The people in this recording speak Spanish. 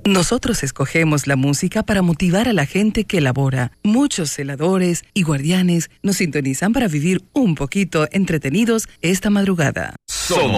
Nosotros escogemos la música para motivar a la gente que elabora. Muchos celadores y guardianes nos sintonizan para vivir un poquito entretenidos esta madrugada. Somos